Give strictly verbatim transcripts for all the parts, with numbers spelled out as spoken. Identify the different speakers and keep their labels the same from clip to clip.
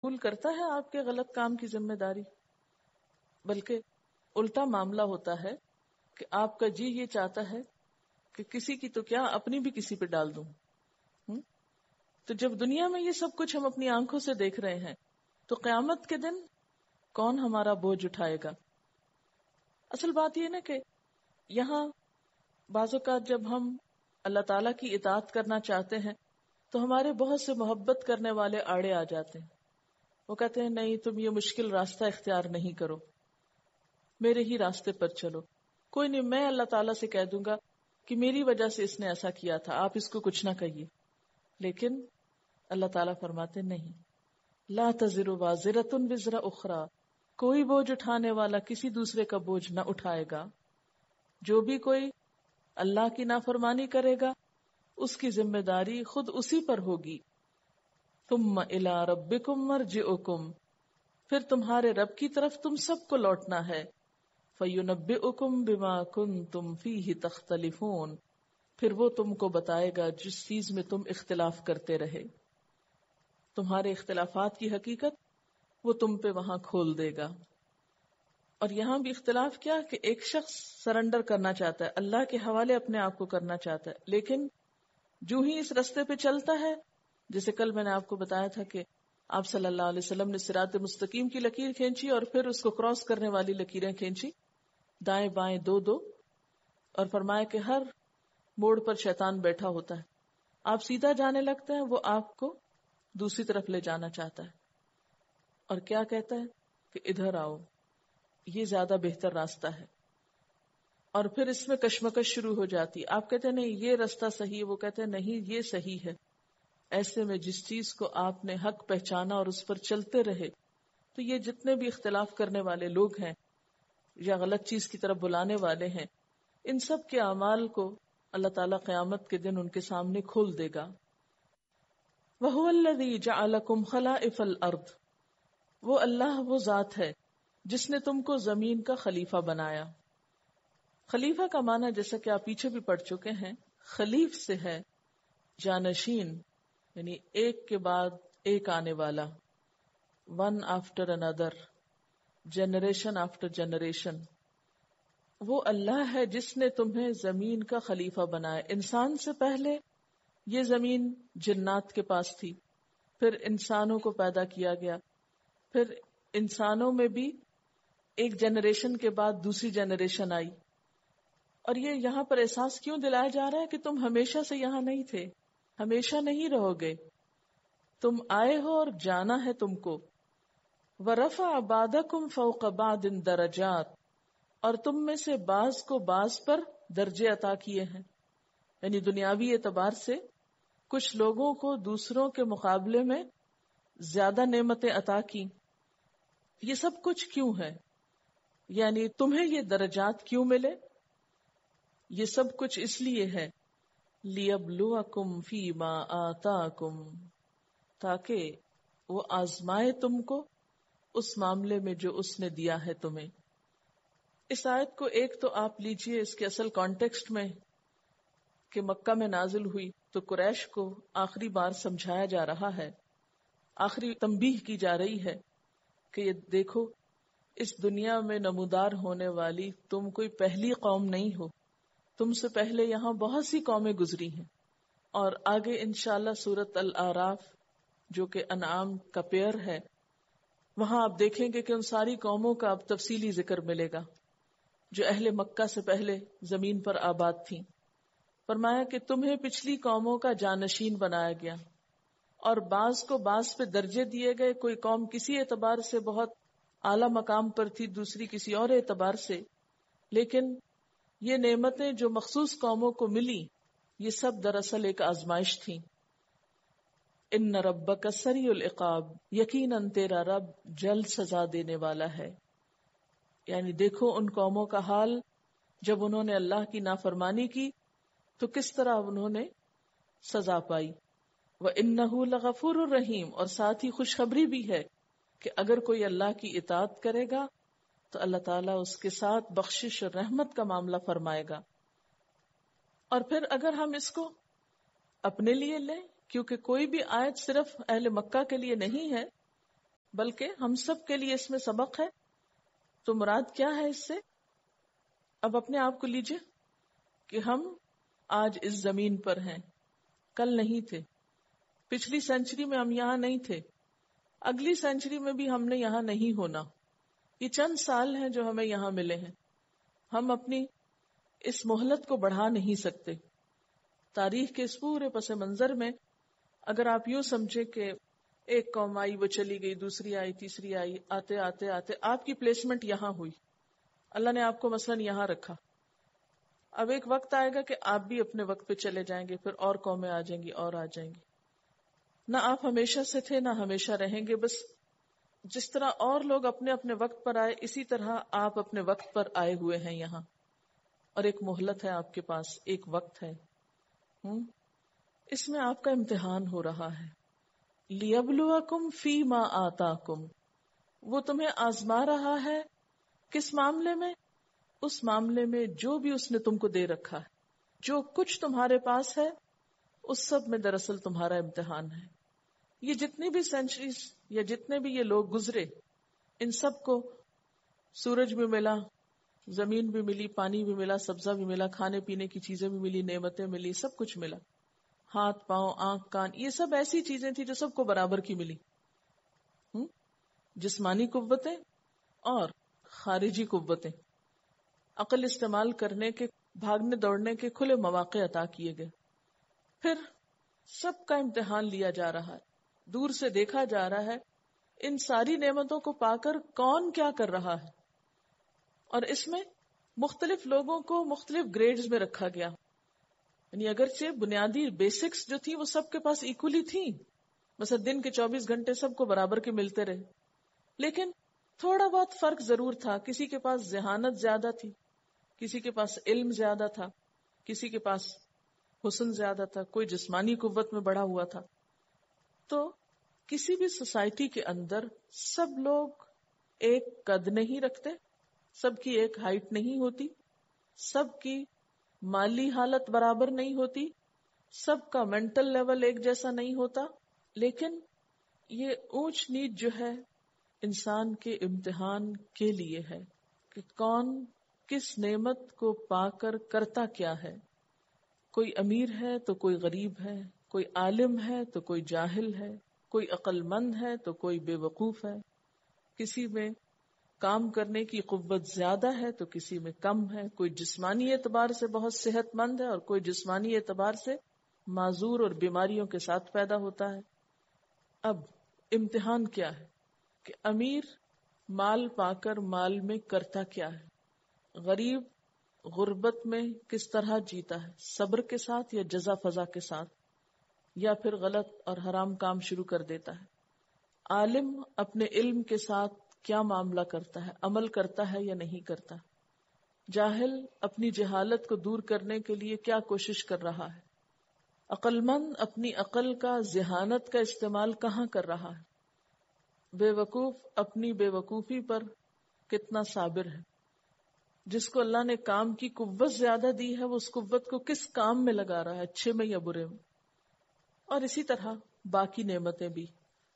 Speaker 1: قبول کرتا ہے آپ کے غلط کام کی ذمہ داری؟ بلکہ الٹا معاملہ ہوتا ہے کہ آپ کا جی یہ چاہتا ہے کہ کسی کی تو کیا اپنی بھی کسی پہ ڈال دوں. ہم؟ تو جب دنیا میں یہ سب کچھ ہم اپنی آنکھوں سے دیکھ رہے ہیں تو قیامت کے دن کون ہمارا بوجھ اٹھائے گا؟ اصل بات یہ نا کہ یہاں بعض اوقات جب ہم اللہ تعالیٰ کی اطاعت کرنا چاہتے ہیں تو ہمارے بہت سے محبت کرنے والے آڑے آ جاتے ہیں. وہ کہتے ہیں نہیں تم یہ مشکل راستہ اختیار نہیں کرو، میرے ہی راستے پر چلو. کوئی نہیں، میں اللہ تعالیٰ سے کہہ دوں گا کہ میری وجہ سے اس نے ایسا کیا تھا، آپ اس کو کچھ نہ کہیے. لیکن اللہ تعالیٰ فرماتے نہیں، لا تزر وازرۃ وزر اخری، کوئی بوجھ اٹھانے والا کسی دوسرے کا بوجھ نہ اٹھائے گا. جو بھی کوئی اللہ کی نافرمانی کرے گا اس کی ذمہ داری خود اسی پر ہوگی. ثم الی ربکم مرجعکم، پھر تمہارے رب کی طرف تم سب کو لوٹنا ہے. فینبئکم بما کنتم فیہ تختلفون، پھر وہ تم کو بتائے گا جس چیز میں تم اختلاف کرتے رہے. تمہارے اختلافات کی حقیقت وہ تم پہ وہاں کھول دے گا. اور یہاں بھی اختلاف کیا کہ ایک شخص سرنڈر کرنا چاہتا ہے، اللہ کے حوالے اپنے آپ کو کرنا چاہتا ہے، لیکن جو ہی اس رستے پہ چلتا ہے، جیسے کل میں نے آپ کو بتایا تھا کہ آپ صلی اللہ علیہ وسلم نے صراط مستقیم کی لکیر کھینچی اور پھر اس کو کراس کرنے والی لکیریں کھینچی دائیں بائیں دو دو، اور فرمایا کہ ہر موڑ پر شیطان بیٹھا ہوتا ہے. آپ سیدھا جانے لگتے ہیں، وہ آپ کو دوسری طرف لے جانا چاہتا ہے اور کیا کہتا ہے کہ ادھر آؤ، یہ زیادہ بہتر راستہ ہے. اور پھر اس میں کشمکش شروع ہو جاتی. آپ کہتے ہیں نہیں یہ راستہ صحیح ہے، وہ کہتے ہیں نہیں یہ صحیح ہے. ایسے میں جس چیز کو آپ نے حق پہچانا اور اس پر چلتے رہے، تو یہ جتنے بھی اختلاف کرنے والے لوگ ہیں یا غلط چیز کی طرف بلانے والے ہیں، ان سب کے اعمال کو اللہ تعالیٰ قیامت کے دن ان کے سامنے کھول دے گا. وَهُوَ الَّذِي جَعَلَكُمْ خَلَائِفَ الْأَرْضِ، وہ اللہ وہ ذات ہے جس نے تم کو زمین کا خلیفہ بنایا. خلیفہ کا معنی جیسا کہ آپ پیچھے بھی پڑھ چکے ہیں، خلیف سے ہے جانشین، یعنی ایک کے بعد ایک آنے والا، ون آفٹر اندر، جنریشن آفٹر جنریشن. وہ اللہ ہے جس نے تمہیں زمین کا خلیفہ بنایا. انسان سے پہلے یہ زمین جنات کے پاس تھی، پھر انسانوں کو پیدا کیا گیا، پھر انسانوں میں بھی ایک جنریشن کے بعد دوسری جنریشن آئی. اور یہ یہاں پر احساس کیوں دلایا جا رہا ہے کہ تم ہمیشہ سے یہاں نہیں تھے، ہمیشہ نہیں رہو گے، تم آئے ہو اور جانا ہے تم کو. وَرَفَعَ بَعْضَكُمْ فَوْقَ بَعْضٍ دَرَجَاتٍ، اور تم میں سے بعض کو بعض پر درجے عطا کیے ہیں. یعنی دنیاوی اعتبار سے کچھ لوگوں کو دوسروں کے مقابلے میں زیادہ نعمتیں عطا کی. یہ سب کچھ کیوں ہے؟ یعنی تمہیں یہ درجات کیوں ملے؟ یہ سب کچھ اس لیے ہے لِيَبْلُوَكُمْ فِي مَا آتَاكُمْ، تاکہ وہ آزمائے تم کو اس معاملے میں جو اس نے دیا ہے تمہیں. اس آیت کو ایک تو آپ لیجئے اس کے اصل کانٹیکسٹ میں کہ مکہ میں نازل ہوئی تو قریش کو آخری بار سمجھایا جا رہا ہے، آخری تنبیہ کی جا رہی ہے کہ یہ دیکھو اس دنیا میں نمودار ہونے والی تم کوئی پہلی قوم نہیں ہو، تم سے پہلے یہاں بہت سی قومیں گزری ہیں. اور آگے انشاءاللہ سورۃ الاعراف جو کہ انعام کا پیئر ہے، وہاں آپ دیکھیں گے کہ ان ساری قوموں کا اب تفصیلی ذکر ملے گا جو اہل مکہ سے پہلے زمین پر آباد تھیں. فرمایا کہ تمہیں پچھلی قوموں کا جانشین بنایا گیا اور بعض کو بعض پہ درجے دیے گئے. کوئی قوم کسی اعتبار سے بہت اعلیٰ مقام پر تھی، دوسری کسی اور اعتبار سے، لیکن یہ نعمتیں جو مخصوص قوموں کو ملی یہ سب دراصل ایک آزمائش تھی. ان ربک سریع العقاب، یقیناً تیرا رب جلد سزا دینے والا ہے. یعنی دیکھو ان قوموں کا حال جب انہوں نے اللہ کی نافرمانی کی تو کس طرح انہوں نے سزا پائی. وَإِنَّهُ لَغَفُورٌ الرحیم، اور ساتھ ہی خوشخبری بھی ہے کہ اگر کوئی اللہ کی اطاعت کرے گا تو اللہ تعالیٰ اس کے ساتھ بخشش اور رحمت کا معاملہ فرمائے گا. اور پھر اگر ہم اس کو اپنے لیے لیں، کیونکہ کوئی بھی آیت صرف اہل مکہ کے لیے نہیں ہے، بلکہ ہم سب کے لیے اس میں سبق ہے. تو مراد کیا ہے اس سے؟ اب اپنے آپ کو لیجئے کہ ہم آج اس زمین پر ہیں، کل نہیں تھے. پچھلی سینچری میں ہم یہاں نہیں تھے، اگلی سینچری میں بھی ہم نے یہاں نہیں ہونا. یہ چند سال ہیں جو ہمیں یہاں ملے ہیں. ہم اپنی اس مہلت کو بڑھا نہیں سکتے. تاریخ کے اس پورے پس منظر میں اگر آپ یوں سمجھے کہ ایک قوم آئی، وہ چلی گئی، دوسری آئی، تیسری آئی، آتے آتے آتے آپ کی پلیسمنٹ یہاں ہوئی، اللہ نے آپ کو مثلاً یہاں رکھا. اب ایک وقت آئے گا کہ آپ بھی اپنے وقت پہ چلے جائیں گے، پھر اور قومیں آ جائیں گی اور آ جائیں گی. نہ آپ ہمیشہ سے تھے نہ ہمیشہ رہیں گے. بس جس طرح اور لوگ اپنے اپنے وقت پر آئے، اسی طرح آپ اپنے وقت پر آئے ہوئے ہیں یہاں. اور ایک مہلت ہے آپ کے پاس، ایک وقت ہے. ہم اس میں آپ کا امتحان ہو رہا ہے. لِيَبْلُوَكُمْ فِي مَا آتَاكُمْ، وہ تمہیں آزما رہا ہے. کس معاملے میں؟ اس معاملے میں جو بھی اس نے تم کو دے رکھا ہے. جو کچھ تمہارے پاس ہے اس سب میں دراصل تمہارا امتحان ہے. یہ جتنی بھی سینچریز یا جتنے بھی یہ لوگ گزرے، ان سب کو سورج بھی ملا، زمین بھی ملی، پانی بھی ملا، سبزہ بھی ملا، کھانے پینے کی چیزیں بھی ملی، نعمتیں ملی، سب کچھ ملا. ہاتھ پاؤں آنکھ کان، یہ سب ایسی چیزیں تھی جو سب کو برابر کی ملی. ہم؟ جسمانی قوتیں اور خارجی قوتیں، عقل استعمال کرنے کے، بھاگنے دوڑنے کے کھلے مواقع عطا کیے گئے. پھر سب کا امتحان لیا جا رہا ہے. دور سے دیکھا جا رہا ہے ان ساری نعمتوں کو پا کر کون کیا کر رہا ہے. اور اس میں مختلف لوگوں کو مختلف گریڈز میں رکھا گیا. یعنی اگرچہ بنیادی بیسکس جو تھی وہ سب کے پاس ایکولی تھی، مثلا دن کے چوبیس گھنٹے سب کو برابر کے ملتے رہے، لیکن تھوڑا بہت فرق ضرور تھا. کسی کے پاس ذہانت زیادہ تھی، کسی کے پاس علم زیادہ تھا، کسی کے پاس حسن زیادہ تھا، کوئی جسمانی قوت میں بڑھا ہوا تھا. تو کسی بھی سوسائٹی کے اندر سب لوگ ایک قد نہیں رکھتے، سب کی ایک ہائٹ نہیں ہوتی، سب کی مالی حالت برابر نہیں ہوتی، سب کا مینٹل لیول ایک جیسا نہیں ہوتا. لیکن یہ اونچ نیچ جو ہے انسان کے امتحان کے لیے ہے کہ کون کس نعمت کو پا کر کرتا کیا ہے. کوئی امیر ہے تو کوئی غریب ہے، کوئی عالم ہے تو کوئی جاہل ہے، کوئی عقل مند ہے تو کوئی بے وقوف ہے. کسی میں کام کرنے کی قوت زیادہ ہے تو کسی میں کم ہے. کوئی جسمانی اعتبار سے بہت صحت مند ہے اور کوئی جسمانی اعتبار سے معذور اور بیماریوں کے ساتھ پیدا ہوتا ہے. اب امتحان کیا ہے کہ امیر مال پا کر مال میں کرتا کیا ہے، غریب غربت میں کس طرح جیتا ہے، صبر کے ساتھ یا جزا فضا کے ساتھ، یا پھر غلط اور حرام کام شروع کر دیتا ہے. عالم اپنے علم کے ساتھ کیا معاملہ کرتا ہے، عمل کرتا ہے یا نہیں کرتا. جاہل اپنی جہالت کو دور کرنے کے لیے کیا کوشش کر رہا ہے. عقل مند اپنی عقل کا، ذہانت کا استعمال کہاں کر رہا ہے. بے وقوف اپنی بے وقوفی پر کتنا صابر ہے. جس کو اللہ نے کام کی قوت زیادہ دی ہے وہ اس قوت کو کس کام میں لگا رہا ہے، اچھے میں یا برے میں. اور اسی طرح باقی نعمتیں بھی.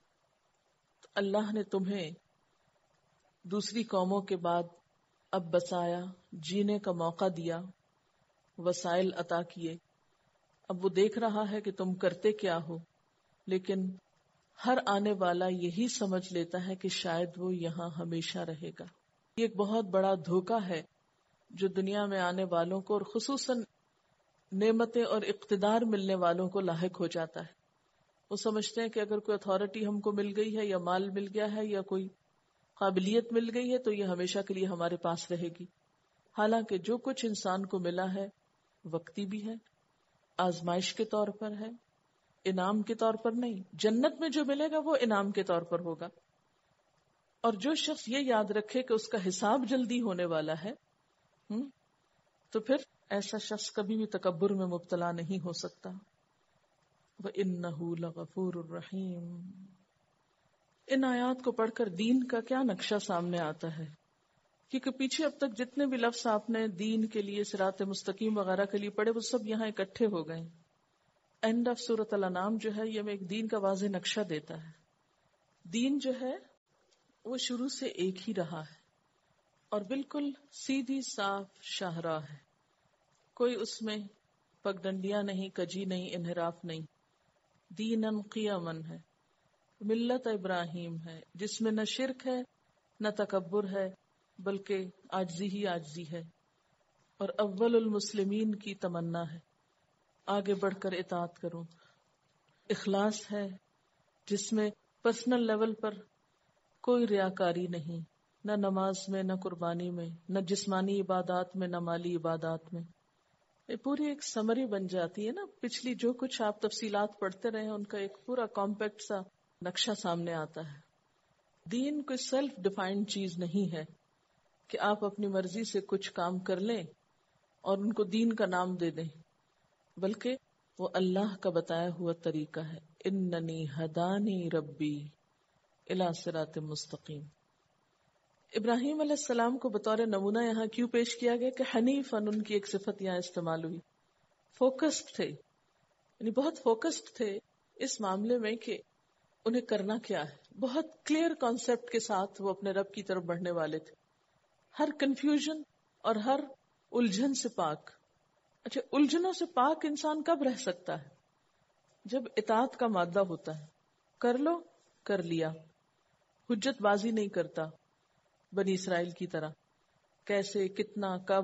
Speaker 1: تو اللہ نے تمہیں دوسری قوموں کے بعد اب بسایا، جینے کا موقع دیا، وسائل عطا کیے. اب وہ دیکھ رہا ہے کہ تم کرتے کیا ہو، لیکن ہر آنے والا یہی سمجھ لیتا ہے کہ شاید وہ یہاں ہمیشہ رہے گا. یہ ایک بہت بڑا دھوکہ ہے جو دنیا میں آنے والوں کو اور خصوصاً نعمتیں اور اقتدار ملنے والوں کو لاحق ہو جاتا ہے. وہ سمجھتے ہیں کہ اگر کوئی اتھارٹی ہم کو مل گئی ہے یا مال مل گیا ہے یا کوئی قابلیت مل گئی ہے تو یہ ہمیشہ کے لیے ہمارے پاس رہے گی. حالانکہ جو کچھ انسان کو ملا ہے وقتی بھی ہے، آزمائش کے طور پر ہے، انعام کے طور پر نہیں. جنت میں جو ملے گا وہ انعام کے طور پر ہوگا. اور جو شخص یہ یاد رکھے کہ اس کا حساب جلدی ہونے والا ہے، ہم تو پھر ایسا شخص کبھی بھی تکبر میں مبتلا نہیں ہو سکتا. وَإِنَّهُ لَغَفُورٌ رَحِيمٌ. ان آیات کو پڑھ کر دین کا کیا نقشہ سامنے آتا ہے، کیونکہ پیچھے اب تک جتنے بھی لفظ آپ نے دین کے لیے، صراط مستقیم وغیرہ کے لیے پڑھے وہ سب یہاں اکٹھے ہو گئے. اینڈ آف سورۃ الانعام جو ہے یہ ہمیں ایک دین کا واضح نقشہ دیتا ہے. دین جو ہے وہ شروع سے ایک ہی رہا ہے اور بالکل سیدھی صاف شاہراہ ہے، کوئی اس میں پگڈنڈیاں نہیں، کجی نہیں، انحراف نہیں، دیناً قیاماً ہے، ملت ابراہیم ہے جس میں نہ شرک ہے نہ تکبر ہے بلکہ عاجزی ہی عاجزی ہے، اور اول المسلمین کی تمنا ہے آگے بڑھ کر اطاعت کروں، اخلاص ہے جس میں پرسنل لیول پر کوئی ریاکاری نہیں، نہ نماز میں، نہ قربانی میں، نہ جسمانی عبادات میں، نہ مالی عبادات میں۔ یہ پوری ایک سمری بن جاتی ہے نا، پچھلی جو کچھ آپ تفصیلات پڑھتے رہے ان کا ایک پورا کمپیکٹ سا نقشہ سامنے آتا ہے۔ دین کوئی سیلف ڈیفائنڈ چیز نہیں ہے کہ آپ اپنی مرضی سے کچھ کام کر لیں اور ان کو دین کا نام دے دیں، بلکہ وہ اللہ کا بتایا ہوا طریقہ ہے۔ اننی ہدانی ربی الی صراط مستقیم۔ ابراہیم علیہ السلام کو بطور نمونہ یہاں کیوں پیش کیا گیا کہ حنیفاً ان کی ایک صفت یہاں استعمال ہوئی، فوکسڈ تھے، یعنی بہت فوکسڈ تھے اس معاملے میں کہ انہیں کرنا کیا ہے، بہت کلیئر کانسیپٹ کے ساتھ وہ اپنے رب کی طرف بڑھنے والے تھے، ہر کنفیوژن اور ہر الجھن سے پاک۔ اچھا، الجھنوں سے پاک انسان کب رہ سکتا ہے؟ جب اطاعت کا مادہ ہوتا ہے، کر لو کر لیا، حجت بازی نہیں کرتا بنی اسرائیل کی طرح، کیسے، کتنا، کب،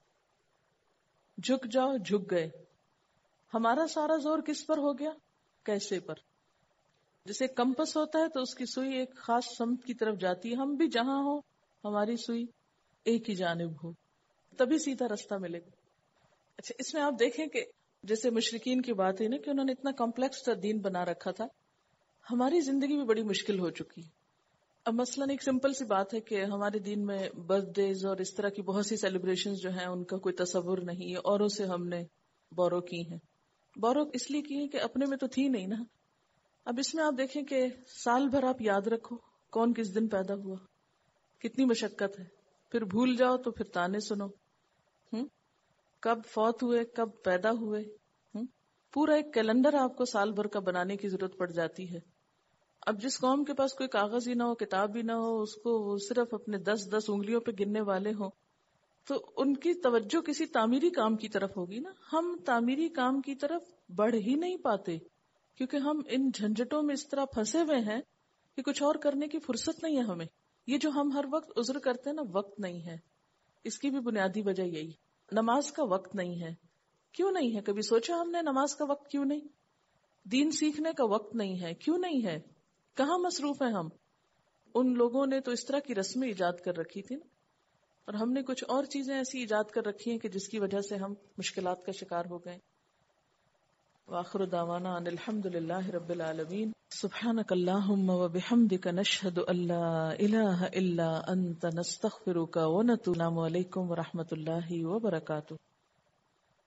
Speaker 1: جھک جاؤ جھک گئے۔ ہمارا سارا زور کس پر ہو گیا؟ کیسے پر۔ جیسے کمپس ہوتا ہے تو اس کی سوئی ایک خاص سمت کی طرف جاتی ہے، ہم بھی جہاں ہو ہماری سوئی ایک ہی جانب ہو، تبھی سیدھا رستہ ملے گا۔ اچھا، اس میں آپ دیکھیں کہ جیسے مشرکین کی بات ہے نا کہ انہوں نے اتنا کمپلیکس تر دین بنا رکھا تھا، ہماری زندگی بھی بڑی مشکل ہو چکی۔ اب مثلاً ایک سمپل سی بات ہے کہ ہمارے دین میں برتھ ڈیز اور اس طرح کی بہت سی سیلیبریشن جو ہیں ان کا کوئی تصور نہیں ہے، اوروں سے ہم نے بورو کی ہیں۔ بورو اس لیے کی ہے کہ اپنے میں تو تھی نہیں نا۔ اب اس میں آپ دیکھیں کہ سال بھر آپ یاد رکھو کون کس دن پیدا ہوا، کتنی مشقت ہے، پھر بھول جاؤ تو پھر تانے سنو، ہم کب فوت ہوئے، کب پیدا ہوئے، ہم پورا ایک کیلنڈر آپ کو سال بھر کا بنانے کی ضرورت پڑ جاتی ہے۔ اب جس قوم کے پاس کوئی کاغذ ہی نہ ہو، کتاب ہی نہ ہو، اس کو وہ صرف اپنے دس دس انگلیوں پہ گننے والے ہوں، تو ان کی توجہ کسی تعمیری کام کی طرف ہوگی نا۔ ہم تعمیری کام کی طرف بڑھ ہی نہیں پاتے کیونکہ ہم ان جھنجٹوں میں اس طرح پھنسے ہوئے ہیں کہ کچھ اور کرنے کی فرصت نہیں ہے ہمیں۔ یہ جو ہم ہر وقت عذر کرتے ہیں نا، وقت نہیں ہے، اس کی بھی بنیادی وجہ یہی۔ نماز کا وقت نہیں ہے، کیوں نہیں ہے؟ کبھی سوچا ہم نے نماز کا وقت کیوں نہیں؟ دین سیکھنے کا وقت نہیں ہے، کیوں نہیں ہے؟ کہاں مصروف ہیں ہم؟ ان لوگوں نے تو اس طرح کی رسمیں ایجاد کر رکھی تھی نا، اور ہم نے کچھ اور چیزیں ایسی ایجاد کر رکھی ہیں کہ جس کی وجہ سے ہم مشکلات کا شکار ہو گئے۔ وآخر دعوانا ان الحمد للہ رب العالمین۔ سبحانک اللہم وبحمدک نشہد ان لا الہ الا انت نستغفرک ونتوب الیک۔ السلام علیکم ورحمۃ اللہ وبرکاتہ۔